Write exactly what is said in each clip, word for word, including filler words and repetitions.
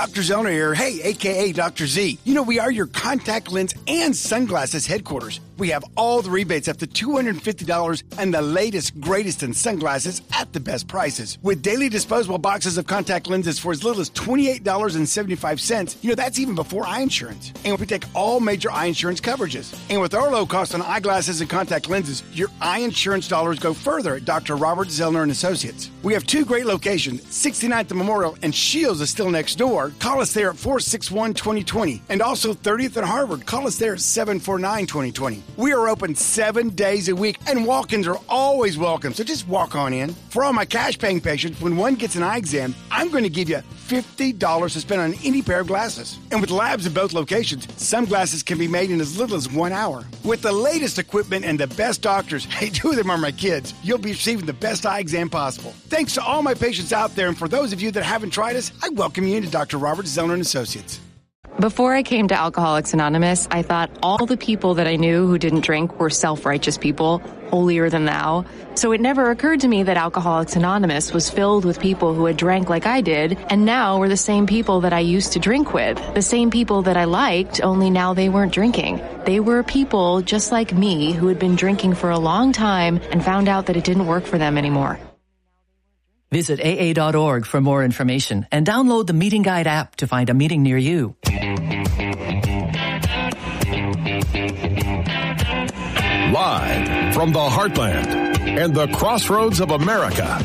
Doctor Zellner here. Hey, a k a. Doctor Z. You know, we are your contact lens and sunglasses headquarters. We have all the rebates up to two hundred fifty dollars and the latest, greatest in sunglasses at the best prices. With daily disposable boxes of contact lenses for as little as twenty-eight dollars and seventy-five cents. You know, that's even before eye insurance. And we take all major eye insurance coverages. And with our low cost on eyeglasses and contact lenses, your eye insurance dollars go further at Doctor Robert Zellner and Associates. We have two great locations, sixty-ninth and Memorial, and Shields is still next door. Call us there at four six one, two oh two oh. And also thirtieth and Harvard. Call us there at seven four nine, two oh two oh. We are open seven days a week, and walk-ins are always welcome, so just walk on in. For all my cash-paying patients, when one gets an eye exam, I'm going to give you fifty dollars to spend on any pair of glasses. And with labs in both locations, some glasses can be made in as little as one hour. With the latest equipment and the best doctors, hey, two of them are my kids, you'll be receiving the best eye exam possible. Thanks to all my patients out there, and for those of you that haven't tried us, I welcome you into Doctor Robert Zellner and Associates. Before I came to Alcoholics Anonymous, I thought all the people that I knew who didn't drink were self-righteous people, holier than thou. So it never occurred to me that Alcoholics Anonymous was filled with people who had drank like I did, and now were the same people that I used to drink with, the same people that I liked, only now they weren't drinking. They were people just like me who had been drinking for a long time and found out that it didn't work for them anymore. Visit A A dot org for more information and download the Meeting Guide app to find a meeting near you. Live from the heartland and the crossroads of America,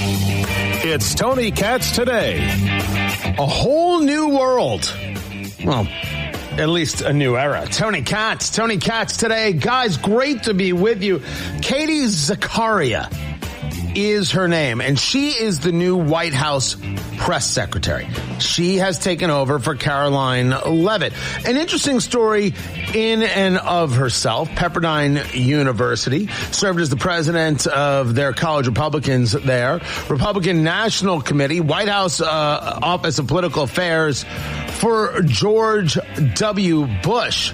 it's Tony Katz Today. A whole new world. Well, at least a new era. Tony Katz, Tony Katz Today. Guys, great to be with you. Katie Zakaria is her name, and she is the new White House press secretary. She has taken over for Caroline Leavitt. An interesting story in and of herself. Pepperdine University served as the president of their college Republicans there. Republican National Committee, White House uh, Office of Political Affairs for George W. Bush.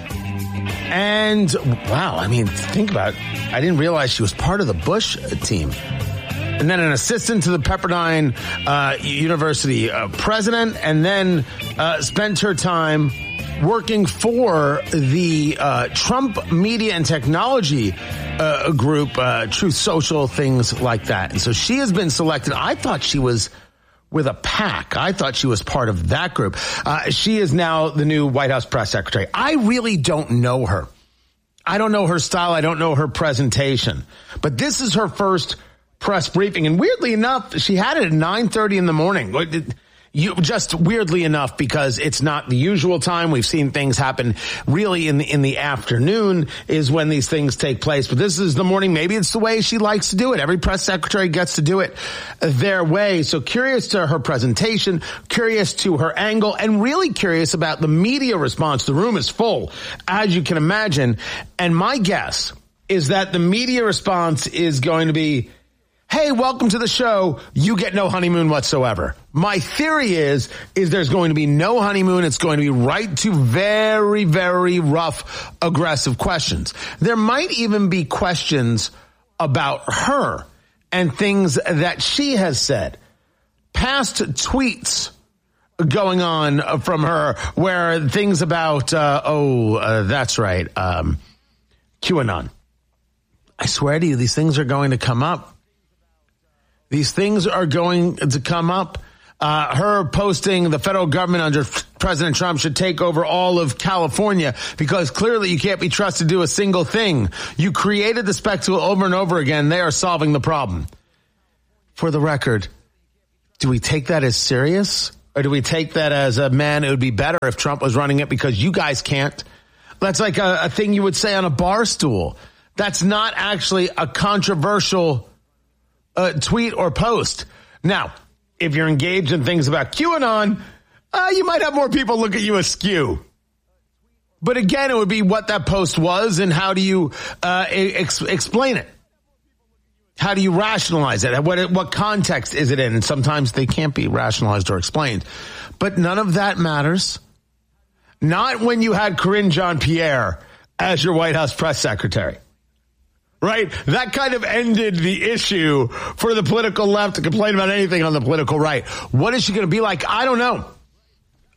And, wow, I mean, think about it. I didn't realize she was part of the Bush team. And then an assistant to the Pepperdine uh, University uh, president, and then uh, spent her time working for the uh, Trump Media and Technology uh, group, uh, Truth Social, things like that. And so she has been selected. I thought she was with a PAC. I thought she was part of that group. Uh, she is now the new White House press secretary. I really don't know her. I don't know her style. I don't know her presentation. But this is her first press briefing, and weirdly enough, she had it at nine thirty in the morning. You, just weirdly enough, because it's not the usual time. We've seen things happen really in the in the afternoon is when these things take place. But this is the morning. Maybe it's the way she likes to do it. Every press secretary gets to do it their way. So curious to her presentation, curious to her angle, and really curious about the media response. The room is full, as you can imagine. And my guess is that the media response is going to be, hey, welcome to the show. You get no honeymoon whatsoever. My theory is, is there's going to be no honeymoon. It's going to be right to very, very rough, aggressive questions. There might even be questions about her and things that she has said. Past tweets going on from her where things about, uh, oh, uh, that's right, um, QAnon. I swear to you, these things are going to come up. These things are going to come up. Uh, her posting the federal government under President Trump should take over all of California because clearly you can't be trusted to do a single thing. You created the spectacle over and over again. They are solving the problem. For the record, do we take that as serious? Or do we take that as a man, it would be better if Trump was running it because you guys can't? That's like a, a thing you would say on a bar stool. That's not actually a controversial Uh, tweet or post. Now, if you're engaged in things about QAnon, uh, you might have more people look at you askew. But again, it would be what that post was and how do you uh, ex- explain it? How do you rationalize it? What, what context is it in? And sometimes they can't be rationalized or explained. But none of that matters. Not when you had Karine Jean-Pierre as your White House press secretary. Right? That kind of ended the issue for the political left to complain about anything on the political right. What is she going to be like? I don't know.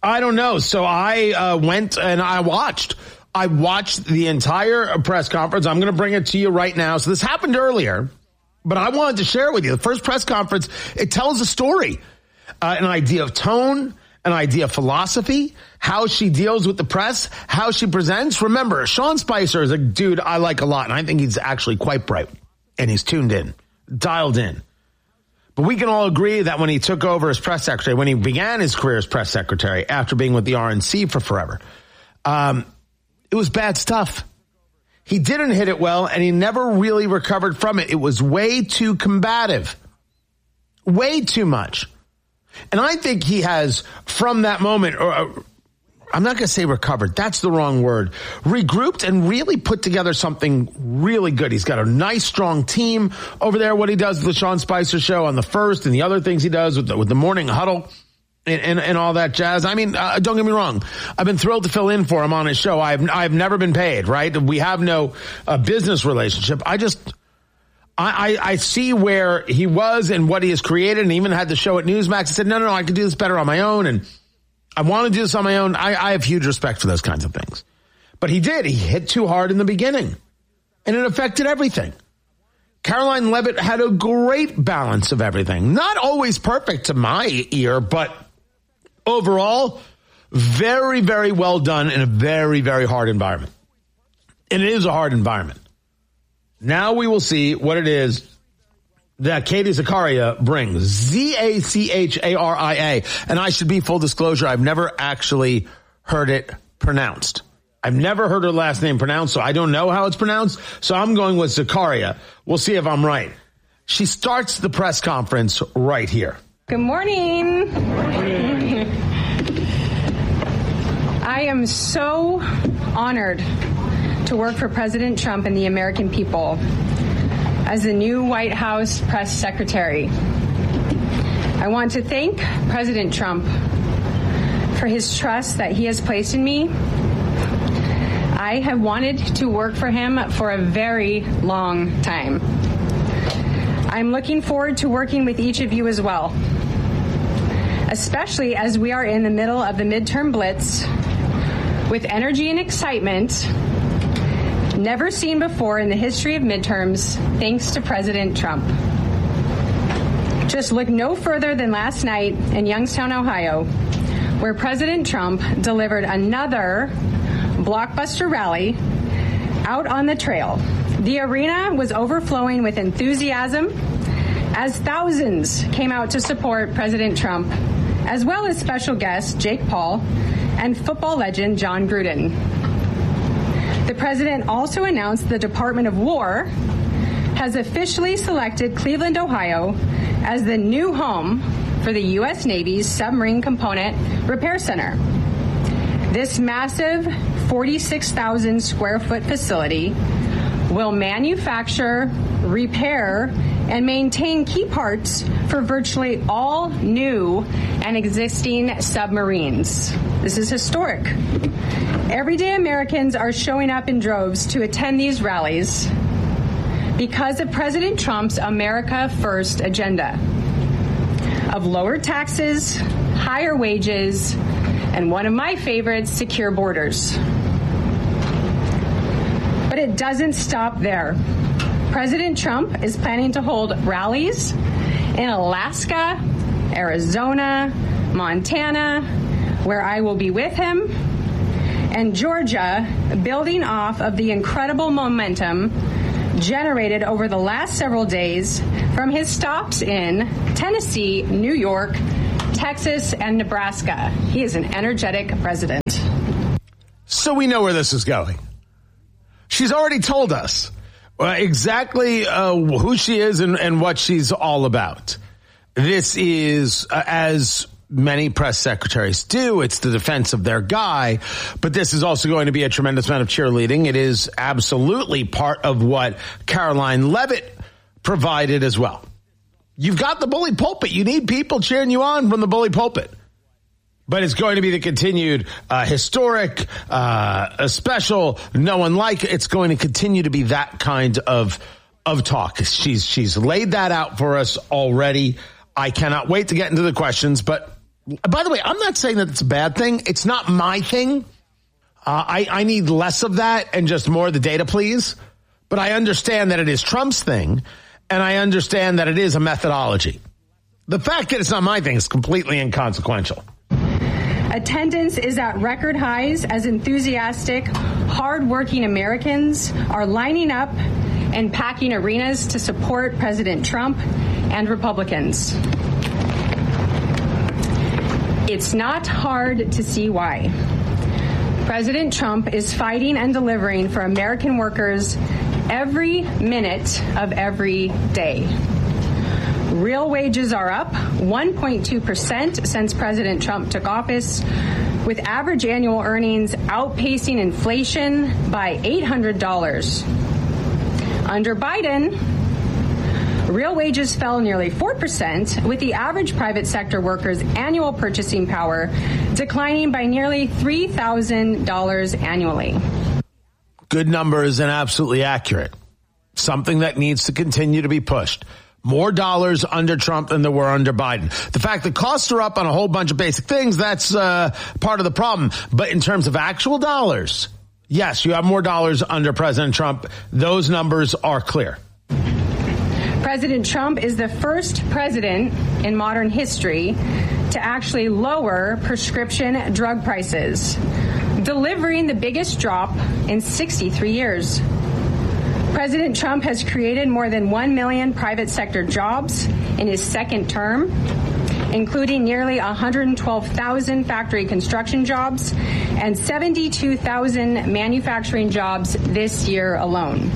I don't know. So I uh, went and I watched. I watched the entire press conference. I'm going to bring it to you right now. So this happened earlier, but I wanted to share it with you. The first press conference, it tells a story, uh, an idea of tone, an idea of philosophy, how she deals with the press, how she presents. Remember, Sean Spicer is a dude I like a lot, and I think he's actually quite bright, and he's tuned in, dialed in. But we can all agree that when he took over as press secretary, when he began his career as press secretary after being with the R N C for forever, um, it was bad stuff. He didn't hit it well, and he never really recovered from it. It was way too combative, way too much. And I think he has, from that moment, or uh, I'm not going to say recovered. That's the wrong word. Regrouped and really put together something really good. He's got a nice, strong team over there. What he does with the Sean Spicer show on the first and the other things he does with the, with the morning huddle and, and, and all that jazz. I mean, uh, don't get me wrong. I've been thrilled to fill in for him on his show. I've, I've never been paid, right? We have no uh, business relationship. I just... I, I see where he was and what he has created, and even had the show at Newsmax. He said, no, no, no, I can do this better on my own, and I want to do this on my own. I, I have huge respect for those kinds of things. But he did. He hit too hard in the beginning, and it affected everything. Karoline Leavitt had a great balance of everything. Not always perfect to my ear, but overall, very, very well done in a very, very hard environment. And it is a hard environment. Now we will see what it is that Katie Zakaria brings. Z A C H A R I A. And I should be full disclosure, I've never actually heard it pronounced. I've never heard her last name pronounced, so I don't know how it's pronounced. So I'm going with Zakaria. We'll see if I'm right. She starts the press conference right here. Good morning. I am so honored to work for President Trump and the American people as the new White House press secretary. I want to thank President Trump for his trust that he has placed in me. I have wanted to work for him for a very long time. I'm looking forward to working with each of you as well, especially as we are in the middle of the midterm blitz with energy and excitement never seen before in the history of midterms, thanks to President Trump. Just look no further than last night in Youngstown, Ohio, where President Trump delivered another blockbuster rally out on the trail. The arena was overflowing with enthusiasm as thousands came out to support President Trump, as well as special guests Jake Paul and football legend John Gruden. The president also announced the Department of War has officially selected Cleveland, Ohio, as the new home for the U S Navy's Submarine Component Repair Center. This massive forty-six thousand square foot facility will manufacture, repair, and maintain key parts for virtually all new and existing submarines. This is historic. Everyday Americans are showing up in droves to attend these rallies because of President Trump's America First agenda of lower taxes, higher wages, and one of my favorites, secure borders. But it doesn't stop there. President Trump is planning to hold rallies in Alaska, Arizona, Montana, where I will be with him, and Georgia, building off of the incredible momentum generated over the last several days from his stops in Tennessee, New York, Texas, and Nebraska. He is an energetic president. So we know where this is going. She's already told us uh, exactly uh, who she is and, and what she's all about. This is, uh, as many press secretaries do, it's the defense of their guy, but this is also going to be a tremendous amount of cheerleading. It is absolutely part of what Karoline Leavitt provided as well. You've got the bully pulpit. You need people cheering you on from the bully pulpit. But it's going to be the continued uh, historic, uh, a special, no one like. It's going to continue to be that kind of of talk. She's she's laid that out for us already. I cannot wait to get into the questions, but By the way, I'm not saying that it's a bad thing. It's not my thing. Uh, I, I need less of that and just more of the data, please. But I understand that it is Trump's thing, and I understand that it is a methodology. The fact that it's not my thing is completely inconsequential. Attendance is at record highs as enthusiastic, hardworking Americans are lining up and packing arenas to support President Trump and Republicans. It's not hard to see why. President Trump is fighting and delivering for American workers every minute of every day. Real wages are up one point two percent since President Trump took office, with average annual earnings outpacing inflation by eight hundred dollars. Under Biden, real wages fell nearly four percent, with the average private sector worker's annual purchasing power declining by nearly three thousand dollars annually. Good numbers and absolutely accurate. Something that needs to continue to be pushed. More dollars under Trump than there were under Biden. The fact that costs are up on a whole bunch of basic things, that's uh, part of the problem. But in terms of actual dollars, yes, you have more dollars under President Trump. Those numbers are clear. President Trump is the first president in modern history to actually lower prescription drug prices, delivering the biggest drop in sixty-three years. President Trump has created more than one million private sector jobs in his second term, including nearly one hundred twelve thousand factory construction jobs and seventy-two thousand manufacturing jobs this year alone.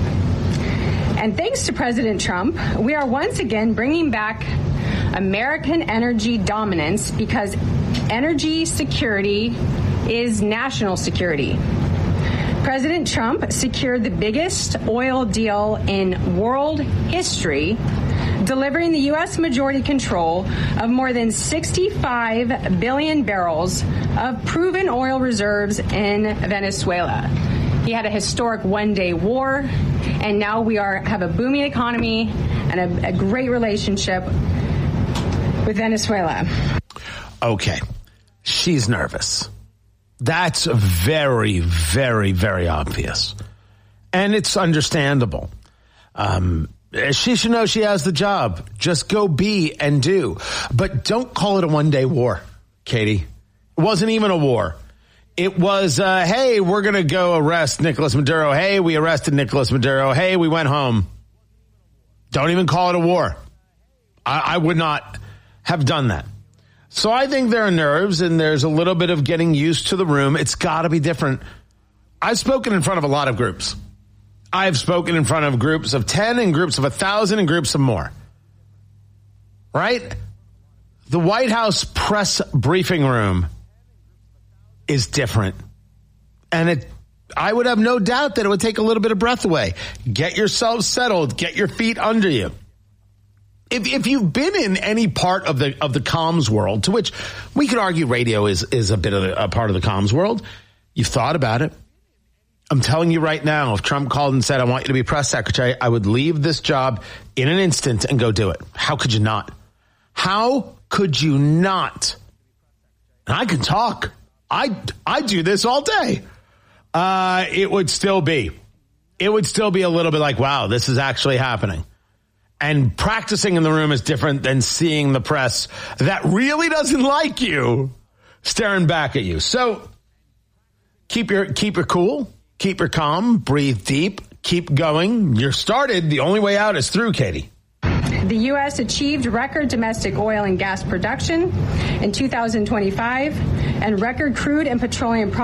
And thanks to President Trump, we are once again bringing back American energy dominance, because energy security is national security. President Trump secured the biggest oil deal in world history, delivering the U S majority control of more than sixty-five billion barrels of proven oil reserves in Venezuela. He had a historic one-day war, and now we are have a booming economy and a, a great relationship with Venezuela. Okay, she's nervous. That's very, very, very obvious. And it's understandable. Um, she should know she has the job. Just go be and do. But don't call it a one-day war, Katie. It wasn't even a war. It was, uh, hey, we're going to go arrest Nicolas Maduro. Hey, we arrested Nicolas Maduro. Hey, we went home. Don't even call it a war. I, I would not have done that. So I think there are nerves, and there's a little bit of getting used to the room. It's got to be different. I've spoken in front of a lot of groups. I've spoken in front of groups of ten and groups of one thousand and groups of more. Right? The White House press briefing room is different. And it, I would have no doubt that it would take a little bit of breath away. Get yourself settled. Get your feet under you. If, if you've been in any part of the of the comms world, to which we could argue radio is, is a bit of the, a part of the comms world, you've thought about it. I'm telling you right now, if Trump called and said, I want you to be press secretary, I would leave this job in an instant and go do it. How could you not? How could you not? And I can talk. I, I do this all day. Uh, it would still be. It would still be a little bit like, wow, this is actually happening. And practicing in the room is different than seeing the press that really doesn't like you staring back at you. So keep your keep your cool, keep your calm, breathe deep, keep going. You're started. The only way out is through, Katie. The U S achieved record domestic oil and gas production in two thousand twenty-five and record crude and petroleum products